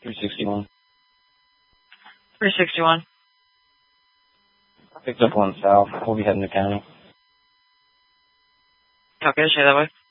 361. 361. Picked up one south. We'll be heading to county. Okay, stay that way.